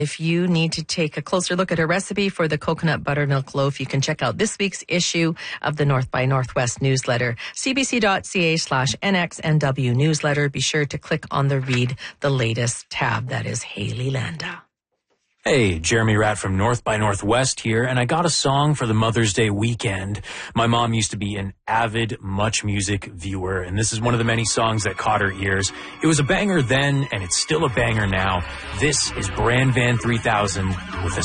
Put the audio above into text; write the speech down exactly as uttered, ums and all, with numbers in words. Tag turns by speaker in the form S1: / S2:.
S1: If you need to take a closer look at her recipe for the coconut buttermilk loaf, you can check out this week's issue of the North by Northwest newsletter, cbc.ca slash NXNW newsletter. Be sure to click on the Read the Latest tab. That is Haley Landa.
S2: Hey, Jeremy Ratt from North by Northwest here, and I got a song for the Mother's Day weekend. My mom used to be an avid Much Music viewer, and this is one of the many songs that caught her ears. It was a banger then, and it's still a banger now. This is Bran Van three thousand with a